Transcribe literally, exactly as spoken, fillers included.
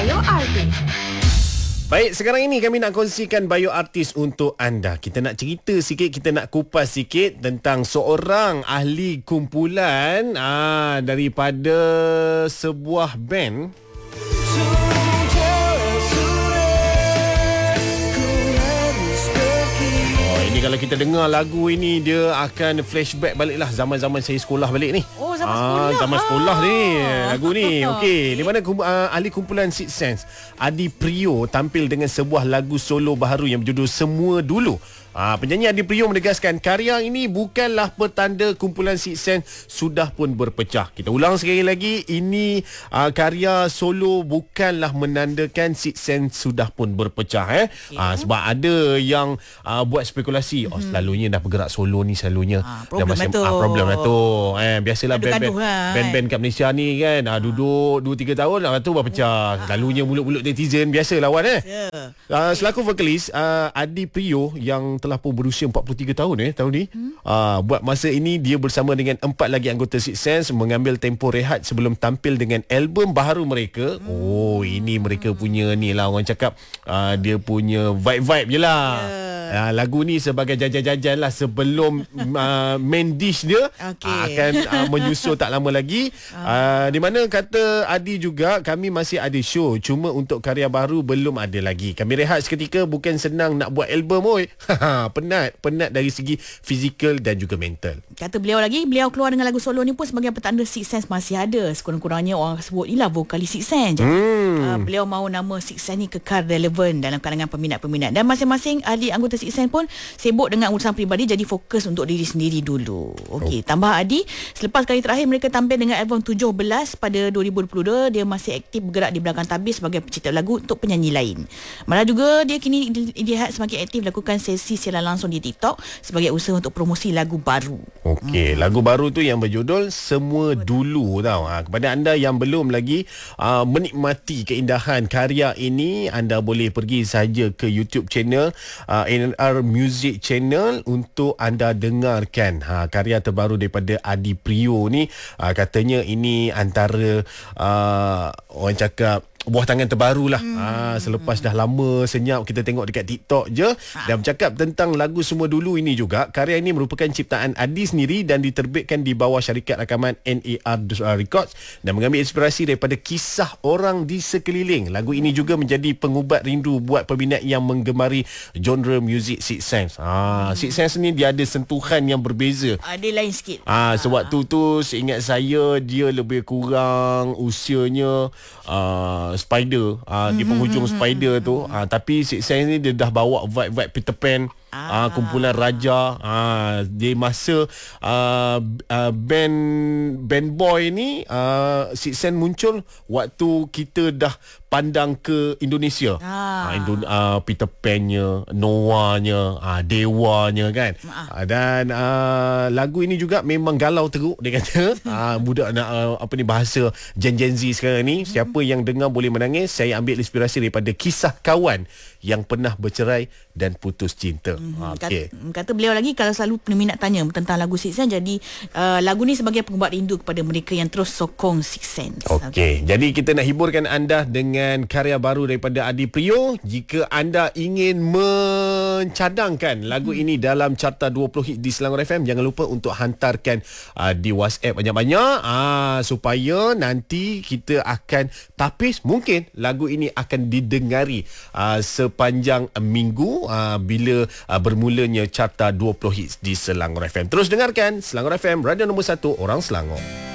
Bio Artis. Baik, sekarang ini kami nak kongsikan bio artis untuk anda. Kita nak cerita sikit, kita nak kupas sikit tentang seorang ahli kumpulan aa, daripada sebuah band. Kalau kita dengar lagu ini, dia akan flashback baliklah zaman-zaman saya sekolah balik ni. Oh, zaman sekolah. Ah, zaman sekolah ni lagu ni. Okey, di mana uh, ahli kumpulan Sixth Sense Adi Priyo tampil dengan sebuah lagu solo baharu yang berjudul Semua Dulu. Ah, penyanyi Adi Priyo menegaskan karya ini bukanlah pertanda kumpulan Sixth Sense sudah pun berpecah. Kita ulang sekali lagi, ini uh, karya solo bukanlah menandakan Sixth Sense sudah pun berpecah eh. Okay. Ah, sebab ada yang uh, buat spekulasi, oh selalunya dah bergerak solo ni selalunya ah, dah masih lah ah, problem lah tu. Eh biasalah band-band lah, band-band kat Malaysia ni kan ah, duduk dua tiga tahun lepas tu baru pecah. Selalunya mulut-mulut netizen biasalah Wan eh. Yeah. Uh, selaku vokalis uh, Adi Priyo yang telah pun berusia empat puluh tiga tahun eh tahun ni. Hmm. Uh, buat masa ini dia bersama dengan empat lagi anggota Sixth Sense mengambil tempoh rehat sebelum tampil dengan album baru mereka. Hmm. Oh, ini mereka punya ni lah orang cakap uh, dia punya vibe-vibe je lah. Yeah. Uh, lagu ni sebagai jajan-jajan lah sebelum uh, main dish dia okay. uh, akan uh, menyusul tak lama lagi. Uh, di mana kata Adi juga, kami masih ada show, cuma untuk karya baru belum ada lagi. Kami rehat seketika, bukan senang nak buat album oi. penat, penat dari segi fizikal dan juga mental. Kata beliau lagi, beliau keluar dengan lagu solo ni pun sebagai petanda Sixth Sense masih ada. Sekurang-kurangnya orang sebut ni lah vokalis Sixth Sense. Jadi hmm. uh, beliau mahu nama Sixth Sense ni kekal relevan dalam kalangan peminat-peminat. Dan masing-masing ahli anggota Sixth Sense pun sibuk dengan urusan peribadi, jadi fokus untuk diri sendiri dulu. Okey, oh. Tambah Adi, selepas kali terakhir mereka tampil dengan album tujuh belas pada dua ribu dua puluh dua, dia masih aktif bergerak di belakang tabir sebagai pencipta lagu untuk penyanyi lain. Malah juga dia kini dilihat semakin aktif lakukan sesi siaran langsung di TikTok sebagai usaha untuk promosi lagu baru. Okey, hmm. lagu baru tu yang berjudul Semua Dulu tau. Ha, kepada anda yang belum lagi uh, menikmati keindahan karya ini, anda boleh pergi saja ke YouTube channel uh, N N R Music Channel untuk anda dengarkan ha, karya terbaru daripada Adi Priyo ni. Uh, katanya ini antara uh, orang cakap buah tangan terbaru lah. Hmm. Ha, selepas dah lama senyap kita tengok dekat TikTok je. Ha. Dan bercakap tentang lagu Semua Dulu ini juga, karya ini merupakan ciptaan Adi sendiri dan diterbitkan di bawah syarikat rakaman N A R Records dan mengambil inspirasi daripada kisah orang di sekeliling. Lagu ini juga menjadi pengubat rindu buat peminat yang menggemari genre muzik Sixth Sense. Ha, hmm. Sixth Sense ni dia ada sentuhan yang berbeza. Ada lain sikit. Ha, sewaktu tu seingat saya dia lebih kurang usianya uh, Spider uh, di penghujung Spider tu uh, tapi Sixth Sense ni dia dah bawa vibe-vibe Peter Pan. Ah, kumpulan raja ah, di masa uh, uh, band band boy ni uh, Sixth Sense muncul waktu kita dah pandang ke Indonesia. Ah. Ah, Indo- uh, Peter Pan-nya, Noah-nya, uh, Dewa-nya kan. Ah. Dan uh, lagu ini juga memang galau teruk dia kata. uh, budak nak uh, apa ni bahasa Gen Gen Z sekarang ni, siapa yang dengar boleh menangis. Saya ambil inspirasi daripada kisah kawan yang pernah bercerai dan putus cinta. Hmm, okay. kata, kata beliau lagi, kalau selalu peminat tanya tentang lagu Sixth Sense, jadi uh, lagu ni sebagai pengubat rindu kepada mereka yang terus sokong Sixth Sense. Okey, okay. Jadi kita nak hiburkan anda dengan karya baru daripada Adi Priyo. Jika anda ingin mencadangkan lagu hmm. ini dalam carta dua puluh hit di Selangor F M, jangan lupa untuk hantarkan uh, di WhatsApp banyak-banyak uh, supaya nanti kita akan tapis. Mungkin lagu ini akan didengari uh, sepanjang uh, minggu uh, bila uh, bermulanya carta dua puluh hits di Selangor F M. Terus dengarkan Selangor F M, radio nombor satu orang Selangor.